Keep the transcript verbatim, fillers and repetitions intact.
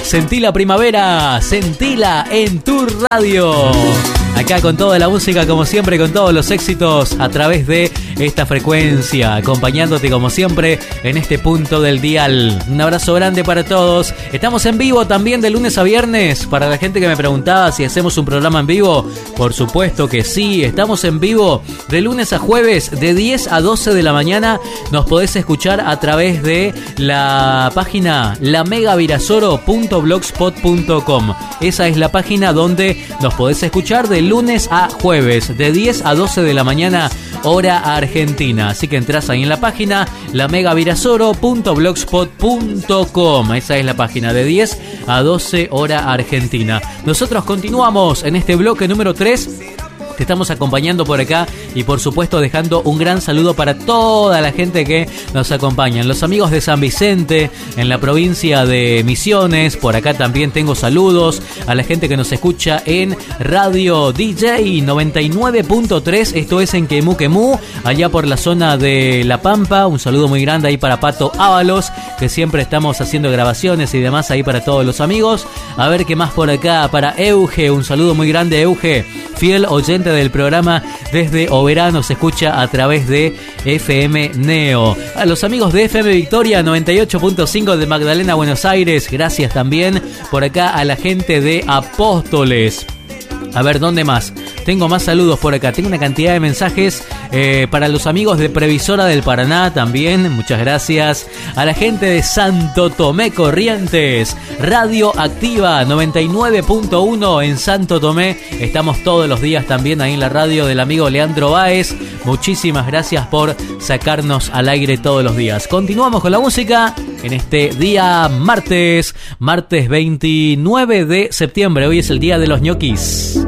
Sentí la primavera, sentila en tu radio. Acá con toda la música, como siempre, con todos los éxitos a través de esta frecuencia, acompañándote como siempre en este punto del dial. Un abrazo grande para todos. Estamos en vivo también de lunes a viernes. Para la gente que me preguntaba si hacemos un programa en vivo, por supuesto que sí. Estamos en vivo de lunes a jueves de diez a doce de la mañana. Nos podés escuchar a través de la página la mega virasoro punto blogspot punto com. Esa es la página donde nos podés escuchar de lunes a jueves de diez a doce de la mañana, hora argentina. Así que entras ahí en la página la mega virasoro punto blogspot punto com. Esa es la página de diez a doce hora argentina. Nosotros continuamos en este bloque número tres. Te estamos acompañando por acá y por supuesto dejando un gran saludo para toda la gente que nos acompaña. Los amigos de San Vicente, en la provincia de Misiones, por acá también tengo saludos a la gente que nos escucha en Radio D J noventa y nueve punto tres, esto es en Quemú Quemú, allá por la zona de La Pampa. Un saludo muy grande ahí para Pato Ábalos, que siempre estamos haciendo grabaciones y demás ahí para todos los amigos. A ver qué más por acá, para Euge, un saludo muy grande Euge, fiel oyente del programa desde Oberá, se escucha a través de F M Neo. A los amigos de F M Victoria noventa y ocho punto cinco de Magdalena, Buenos Aires, gracias también. Por acá a la gente de Apóstoles. A ver, ¿dónde más? Tengo más saludos por acá. Tengo una cantidad de mensajes eh, para los amigos de Previsora del Paraná también. Muchas gracias. A la gente de Santo Tomé Corrientes. Radio Activa noventa y nueve punto uno en Santo Tomé. Estamos todos los días también ahí en la radio del amigo Leandro Báez. Muchísimas gracias por sacarnos al aire todos los días. Continuamos con la música en este día martes. Martes veintinueve de septiembre. Hoy es el día de los ñoquis.